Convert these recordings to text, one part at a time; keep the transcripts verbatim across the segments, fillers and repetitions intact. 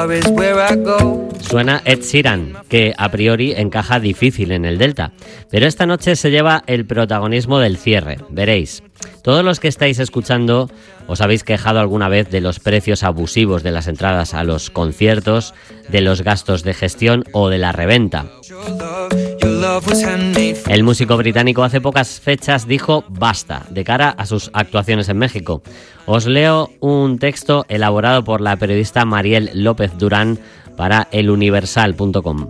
Suena Ed Sheeran, que a priori encaja difícil en el Delta, pero esta noche se lleva el protagonismo del cierre, veréis. Todos los que estáis escuchando os habéis quejado alguna vez de los precios abusivos de las entradas a los conciertos, de los gastos de gestión o de la reventa. El músico británico hace pocas fechas dijo basta de cara a sus actuaciones en México. Os leo un texto elaborado por la periodista Mariel López Durán para el universal punto com.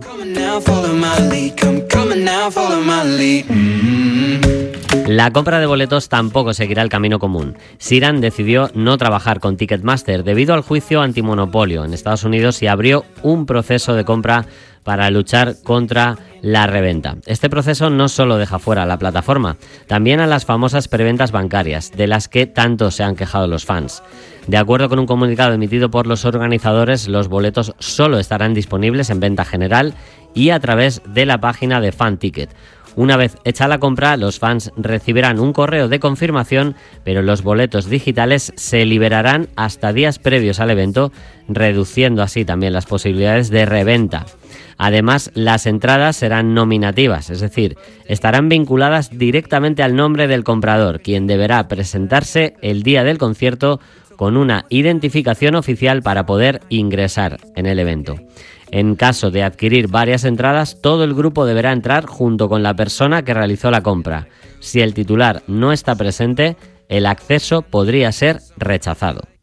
La compra de boletos tampoco seguirá el camino común. Sheeran decidió no trabajar con Ticketmaster debido al juicio antimonopolio en Estados Unidos y abrió un proceso de compra para luchar contra la reventa. Este proceso no solo deja fuera a la plataforma, también a las famosas preventas bancarias, de las que tanto se han quejado los fans. De acuerdo con un comunicado emitido por los organizadores, los boletos solo estarán disponibles en venta general y a través de la página de Fan Ticket. Una vez hecha la compra, los fans recibirán un correo de confirmación, pero los boletos digitales se liberarán hasta días previos al evento, reduciendo así también las posibilidades de reventa. Además, las entradas serán nominativas, es decir, estarán vinculadas directamente al nombre del comprador, quien deberá presentarse el día del concierto con una identificación oficial para poder ingresar en el evento. En caso de adquirir varias entradas, todo el grupo deberá entrar junto con la persona que realizó la compra. Si el titular no está presente, el acceso podría ser rechazado.